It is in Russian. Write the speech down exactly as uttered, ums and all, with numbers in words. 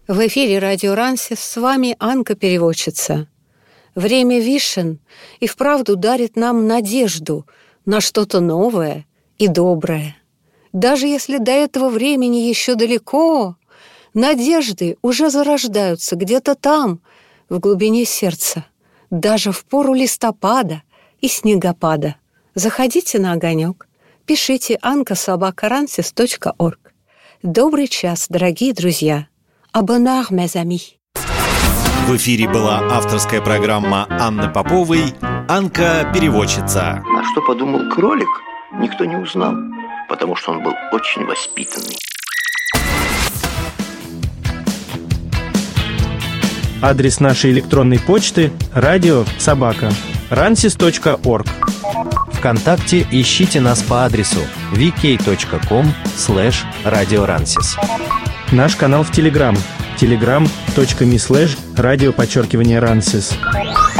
В эфире радио Рансис, с вами Анка-переводчица. Время вишен и вправду дарит нам надежду на что-то новое и доброе. Даже если до этого времени еще далеко, надежды уже зарождаются где-то там, в глубине сердца, даже в пору листопада и снегопада. Заходите на огонек, пишите анка собака рансис точка орг. Добрый час, дорогие друзья! Абонар, mes amis. В эфире была авторская программа Анны Поповой «Анка-переводчица». А что подумал кролик, никто не узнал, потому что он был очень воспитанный. Адрес нашей электронной почты – радио собака рансис точка орг. ВКонтакте ищите нас по адресу ви кей точка ком слэш радиорансис. Наш канал в Телеграм – телеграм точка ми слэш радио подчеркивание рансис.